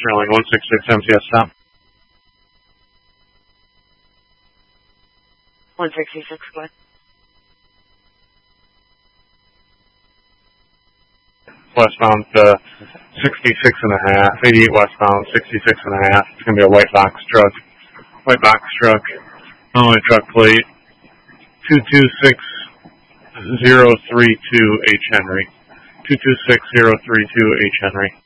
Sterling 166 MCS stop. 166, go ahead. Westbound 66 and a half, 88 westbound 66 and a half. It's going to be a white box truck. White box truck. Only truck plate 226032 H Henry. 226032 H Henry.